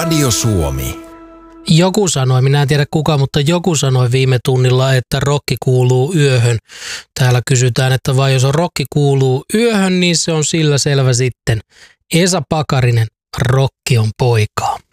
Radio Suomi. Joku sanoi, minä en tiedä kuka, mutta joku sanoi viime tunnilla, että rokki kuuluu yöhön. Täällä kysytään, että vai jos rokki kuuluu yöhön, niin se on sillä selvä sitten. Esa Pakarinen, rokki on poikaa.